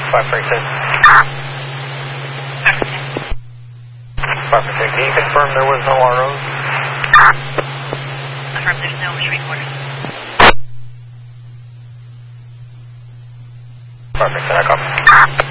536. 536. Can you confirm there was no ROs? Confirm there's no retrieve orders. 537, I copy.